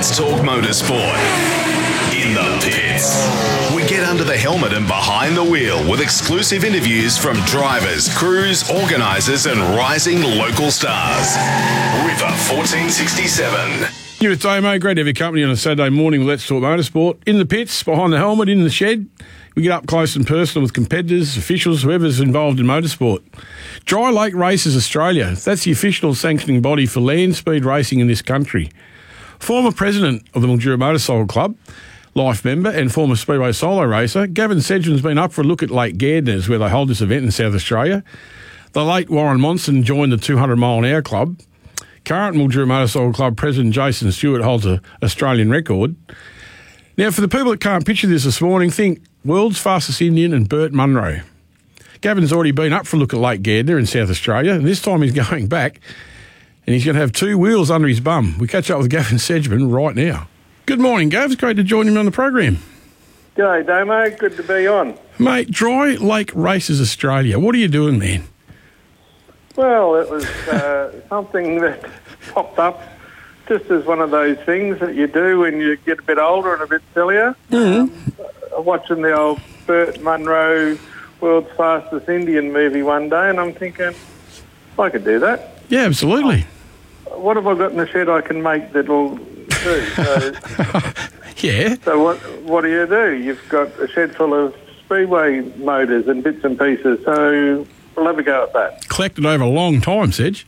Let's talk motorsport. In the pits. We get under the helmet and behind the wheel with exclusive interviews from drivers, crews, organisers and rising local stars. River 1467. You're with Damo. Great to have your company on a Saturday morning. Let's talk motorsport. In the pits, behind the helmet, in the shed. We get up close and personal with competitors, officials, whoever's involved in motorsport. Dry Lake Races Australia. That's the official sanctioning body for land speed racing in this country. Former president of the Mildura Motorcycle Club, life member and former Speedway solo racer, Gavin Sedgman's been up for a look at Lake Gairdners, where they hold this event in South Australia. The late Warren Monson joined the 200 mile an hour club. Current Mildura Motorcycle Club president Jason Stewart holds an Australian record. Now, for the people that can't picture this morning, think world's fastest Indian and Burt Munro. Gavin's already been up for a look at Lake Gairdner in South Australia, and this time he's going back, and he's going to have two wheels under his bum. We catch up with Gavin Sedgman right now. Good morning, Gav. It's great to join him on the program. G'day, Damo. Good to be on. Mate, Dry Lake Races Australia. What are you doing, man? Well, it was something that popped up just as one of those things that you do when you get a bit older and a bit sillier. Mm-hmm. Watching the old Burt Munro World's Fastest Indian movie one day, and I'm thinking, I could do that. Yeah, absolutely. What have I got in the shed I can make that'll do? So, yeah. So what do? You've got a shed full of speedway motors and bits and pieces, so we'll have a go at that. Collected over a long time, Sedge.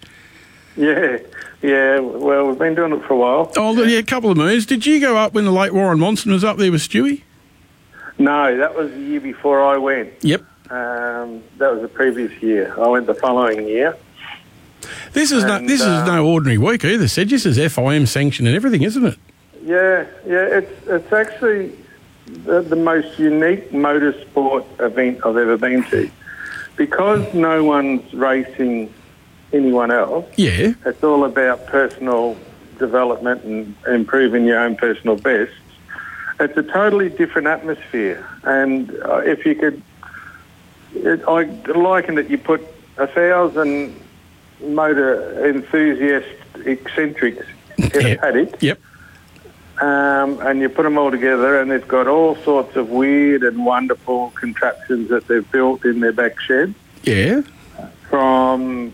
Yeah, well, we've been doing it for a while. Oh, yeah, a couple of moves. Did you go up when the late Warren Monson was up there with Stewie? No, that was the year before I went. Yep. That was the previous year. I went the following year. This is no ordinary week either, Sedge. This is FIM sanctioned and everything, isn't it? Yeah. It's actually the most unique motorsport event I've ever been to. Because no one's racing anyone else, yeah, it's all about personal development and improving your own personal bests. It's a totally different atmosphere, and if you could, I liken it, you put 1,000 motor enthusiast eccentrics in a paddock, yep, and you put them all together, and they've got all sorts of weird and wonderful contraptions that they've built in their back shed. Yeah, from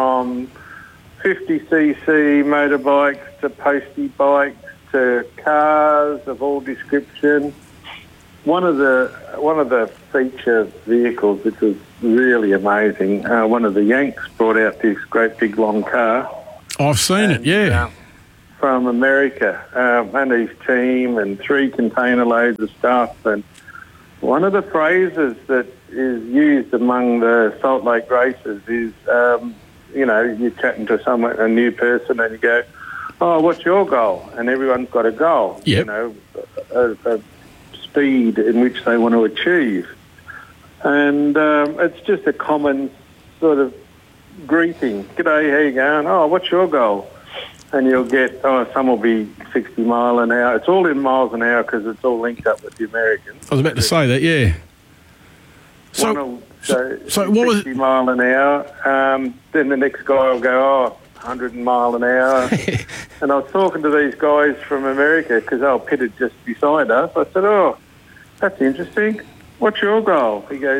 50cc motorbikes to postie bikes to cars of all description. One of the feature vehicles, which was really amazing, one of the Yanks brought out this great big long car. I've seen it, yeah. From America, and his team, and 3 container loads of stuff. And one of the phrases that is used among the Salt Lake races is, you're chatting to a new person, and you go, "Oh, what's your goal?" And everyone's got a goal. Yep. A speed in which they want to achieve. And it's just a common sort of greeting. "G'day, how you going?" "Oh, what's your goal?" And you'll get, some will be 60 mile an hour. It's all in miles an hour because it's all linked up with the Americans. I was about to say that, yeah. So what was 60 mile an hour. Then the next guy will go, 100 mile an hour. And I was talking to these guys from America because they were pitted just beside us. I said, "Oh, that's interesting. What's your goal?" He goes,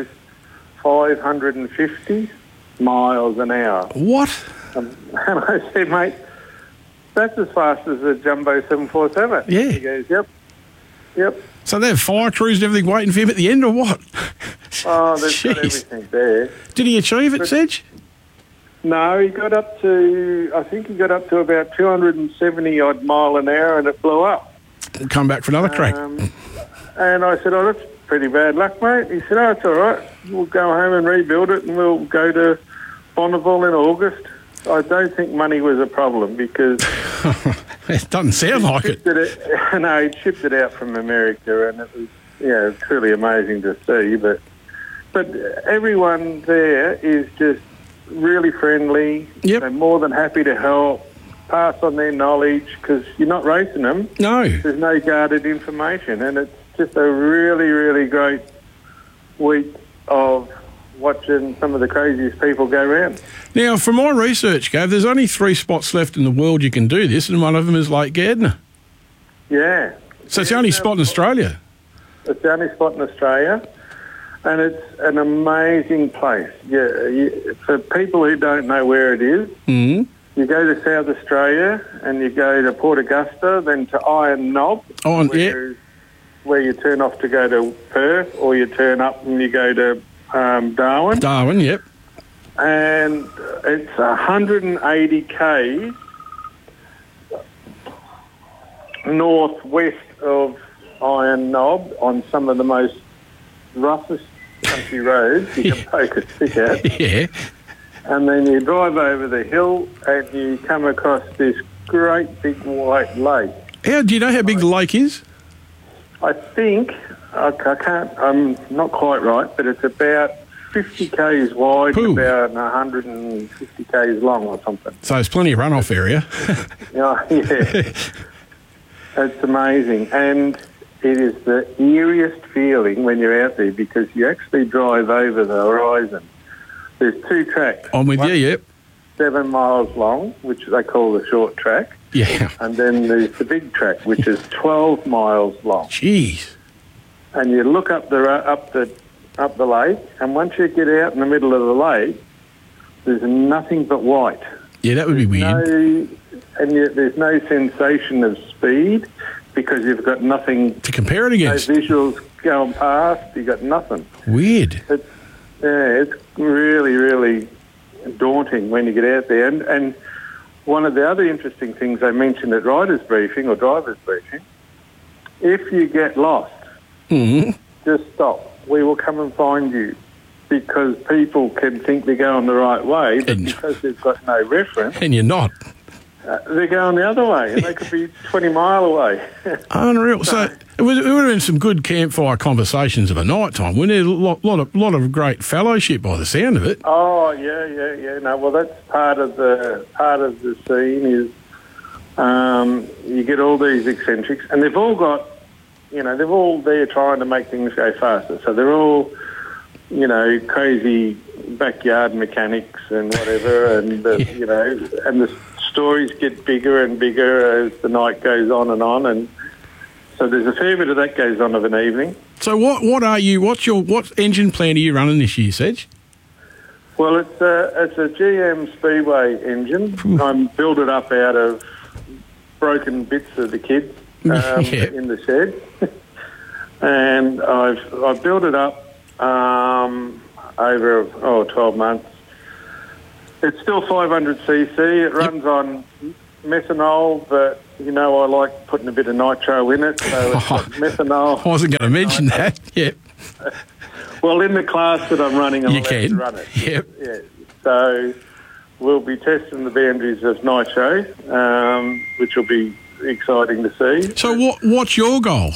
550 miles an hour. What? And I said, "Mate, that's as fast as a Jumbo 747. Yeah. He goes, Yep. So they have fire crews and everything waiting for him at the end, or what? Oh, they've got everything there. Did he achieve it, Sedge? No, he got up to about 270 odd mile an hour, and it blew up. We'll come back for another crack. And I said, "Oh, that's pretty bad luck, mate." He said, "Oh, it's all right. We'll go home and rebuild it, and we'll go to Bonneville in August." I don't think money was a problem because it doesn't sound like it. No, he'd shipped it out from America, and it was truly amazing to see. But everyone there is just really friendly. Yep. They're more than happy to help, pass on their knowledge because you're not racing them. No. There's no guarded information, and it's just a really, really great week of watching some of the craziest people go around. Now, from my research, Gav, there's only 3 spots left in the world you can do this, and one of them is Lake Gairdner. Yeah. So it's the only spot in Australia. It's the only spot in Australia, and it's an amazing place. Yeah, for people who don't know where it is, you go to South Australia and you go to Port Augusta, then to Iron Knob, where you turn off to go to Perth, or you turn up and you go to Darwin. Darwin, yep. And it's 180 k's northwest of Iron Knob on some of the most roughest country roads you can poke a stick at. Yeah. And then you drive over the hill and you come across this great big white lake. Do you know how big the lake is? I think, I'm not quite right, but it's about 50 k's wide and about 150 k's long or something. So there's plenty of runoff area. Yeah. It's amazing. And it is the eeriest feeling when you're out there because you actually drive over the horizon. There's two tracks. I'm with you, yep. 7 miles long, which they call the short track. Yeah. And then there's the big track, which is 12 miles long. Jeez. And you look up the lake, and once you get out in the middle of the lake, there's nothing but white. Yeah, that would be weird. There's no sensation of speed because you've got nothing to compare it against. No visuals going past. You've got nothing. Weird. It's really, really daunting when you get out there. And one of the other interesting things they mentioned at riders' briefing or drivers' briefing, if you get lost, just stop. We will come and find you because people can think they're going the right way, but because they've got no reference... And you're not. They're going the other way, and they could be 20 mile away. Unreal. So it would have been some good campfire conversations of a night time. Wasn't there a lot of great fellowship by the sound of it? Oh yeah. No, well that's part of the scene is you get all these eccentrics, and they've all got, they're all there trying to make things go faster. So they're all, crazy backyard mechanics and whatever, and and the stories get bigger and bigger as the night goes on, and so there's a fair bit of that goes on of an evening. So what engine plant are you running this year, Sedge? Well, it's a GM Speedway engine. I built it up out of broken bits of the kids in the shed, and I've built it up over 12 months. It's still 500cc. It runs on methanol, but, I like putting a bit of nitro in it, so it's got methanol. I wasn't going to mention that, yep. Well, in the class that I'm running, I'm allowed to run it. Yep. Yeah. So we'll be testing the boundaries of nitro, which will be exciting to see. So what's your goal?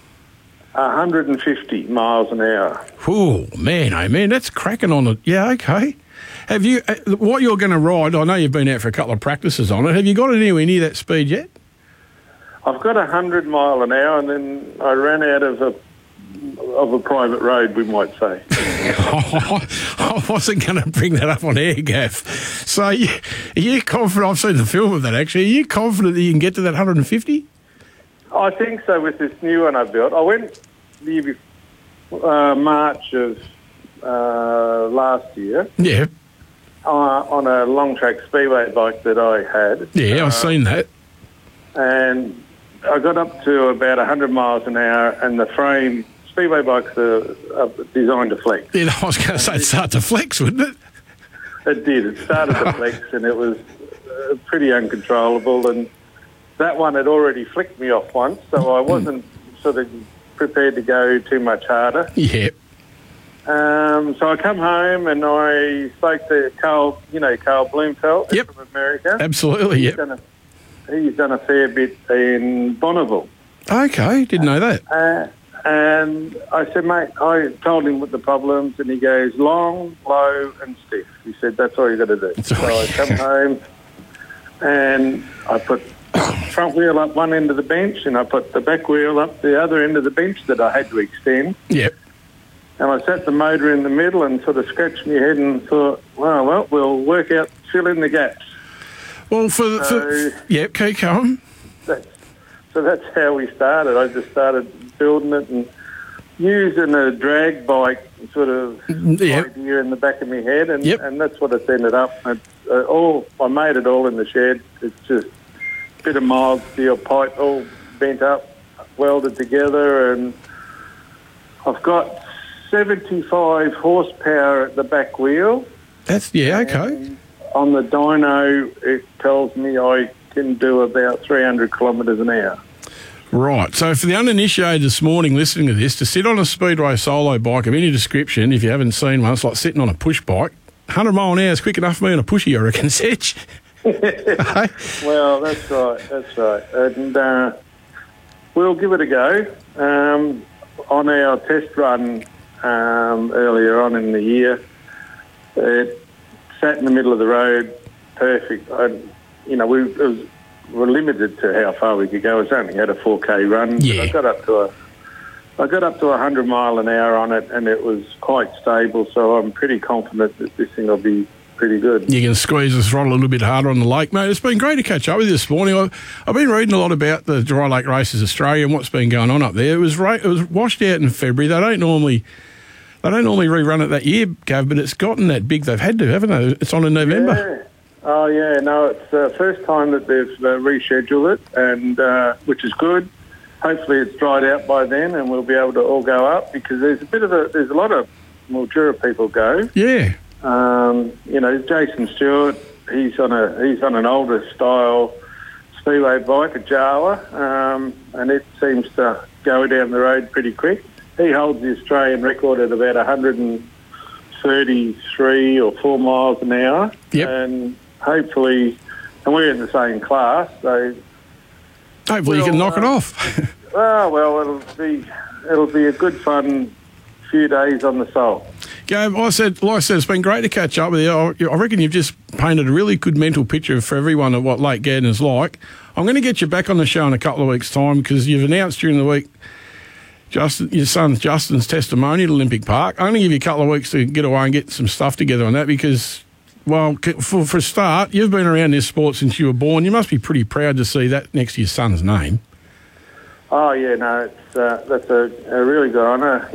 150 miles an hour. Oh, man, that's cracking on it. Yeah, okay. Have you, what you're going to ride, I know you've been out for a couple of practices on it, have you got anywhere near that speed yet? I've got 100 mile an hour, and then I ran out of a private road, we might say. I wasn't going to bring that up on air, Gaff. So are you confident, I've seen the film of that actually, are you confident that you can get to that 150? I think so with this new one I built. I went the year before, March of last year. Yeah. On a long track speedway bike that I had. Yeah, I've seen that. And I got up to about 100 miles an hour, and the frame, speedway bikes are designed to flex. Yeah, I was going to say it started to flex, wouldn't it? It did. It started to flex, and it was pretty uncontrollable. And that one had already flicked me off once, so I wasn't sort of prepared to go too much harder. Yeah. So I come home and I spoke to Carl, Carl Bloomfeld from America. Absolutely, He's done a fair bit in Bonneville. Okay, didn't know that. And I said, mate, I told him what the problems, and he goes, long, low and stiff. He said, that's all you got to do. So I come home and I put front wheel up one end of the bench, and I put the back wheel up the other end of the bench that I had to extend. Yep. And I sat the motor in the middle and sort of scratched my head and thought, well, we'll work out, fill in the gaps. Well, keep going. So So that's how we started. I just started building it and using a drag bike sort of idea in the back of my head, and that's what it's ended up. I made it all in the shed. It's just a bit of mild steel pipe all bent up, welded together, and I've got 75 horsepower at the back wheel. That's, okay. And on the dyno, it tells me I can do about 300 kilometres an hour. Right. So for the uninitiated this morning listening to this, to sit on a Speedway solo bike of any description, if you haven't seen one, it's like sitting on a push bike. 100 mile an hour is quick enough for me on a pushy, I reckon, Sedge. Well, that's right. And we'll give it a go. On our test run earlier on in the year, it sat in the middle of the road, perfect. We're limited to how far we could go. It's only had a 4K run. Yeah. I got up to 100 mile an hour on it, and it was quite stable. So I'm pretty confident that this thing will be pretty good. You can squeeze the throttle a little bit harder on the lake, mate. It's been great to catch up with you this morning. I've been reading a lot about the Dry Lake Races Australia and what's been going on up there. It was washed out in February. They don't normally rerun it that year, Gav, but it's gotten that big. They've had to, haven't they? It's on in November. Yeah. Oh, yeah, no, it's the first time that they've rescheduled it, and which is good. Hopefully it's dried out by then and we'll be able to all go up, because there's a lot of Mildura people go. Yeah. Jason Stewart, he's on an older style speedway bike, a Jawa, and it seems to go down the road pretty quick. He holds the Australian record at about 133 or 4 miles an hour. Yep. And hopefully, and we're in the same class, so hopefully you can knock it off. Well, it'll be a good fun few days on the Salt. Gav, like I said, it's been great to catch up with you. I reckon you've just painted a really good mental picture for everyone of what Lake Gardner's like. I'm going to get you back on the show in a couple of weeks' time, because you've announced during the week your son Justin's testimonial at Olympic Park. I'm going to give you a couple of weeks to get away and get some stuff together on that, because, well, for a start, you've been around this sport since you were born. You must be pretty proud to see that next to your son's name. Oh, yeah, no, that's a really good honour.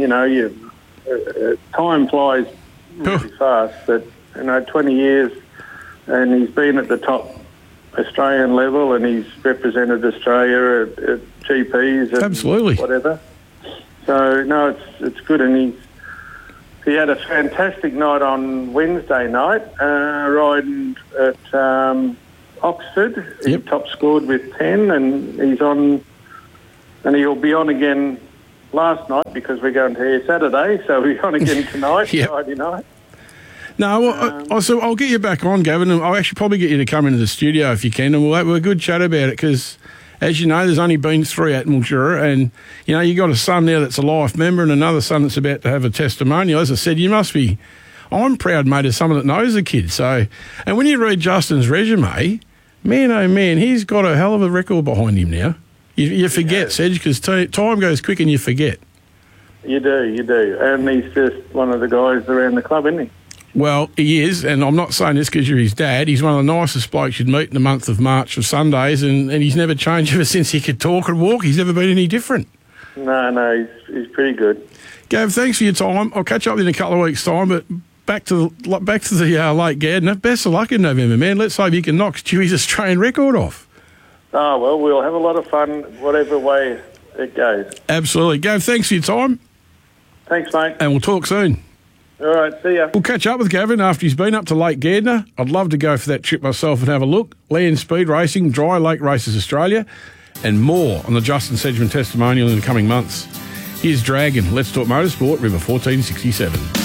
Time flies really fast, but, 20 years, and he's been at the top Australian level, and he's represented Australia at GPs and absolutely whatever. So, no, it's good, and he had a fantastic night on Wednesday night, riding at Oxford. He top scored with 10, and he's on, and he'll be on again last night, because we're going to air Saturday, so we're on again tonight, Friday night. No, so I'll get you back on, Gavin, and I'll actually probably get you to come into the studio if you can, and we'll have a good chat about it, because, as you know, there's only been 3 at Mildura, and, you got a son now that's a life member and another son that's about to have a testimonial. As I said, I'm proud, mate, of someone that knows the kid. So, and when you read Justin's resume, man, oh man, he's got a hell of a record behind him now. You forget, Sedge, because time goes quick and you forget. You do. And he's just one of the guys around the club, isn't he? Well, he is, and I'm not saying this because you're his dad. He's one of the nicest blokes you'd meet in the month of March for Sundays, and he's never changed ever since he could talk and walk. He's never been any different. No, he's pretty good. Gav, thanks for your time. I'll catch up with you in a couple of weeks' time, but back to the Lake Gardner. Best of luck in November, man. Let's hope you can knock Stewie's Australian record off. Oh, well, we'll have a lot of fun whatever way it goes. Absolutely. Gav, thanks for your time. Thanks, mate. And we'll talk soon. All right, see ya. We'll catch up with Gavin after he's been up to Lake Gardner. I'd love to go for that trip myself and have a look. Land Speed Racing, Dry Lake Races Australia, and more on the Justin Sedgman testimonial in the coming months. Here's Dragon. Let's talk motorsport, River 1467.